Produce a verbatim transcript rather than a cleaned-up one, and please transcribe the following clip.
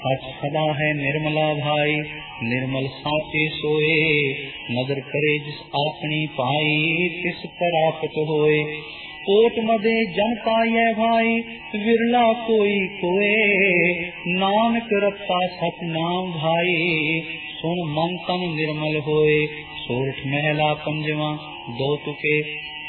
सच सदा है निर्मला भाई, निर्मल साचे सोए। नदर करे जिस आपनी पाई, तिस प्राप्त होए। कोट मदे जन पाइय भाई, विरला कोई कोए। नानक रता सत नाम भाई, सुन मन तन निर्मल होए। सोरठ महला पंजवा दो तुके।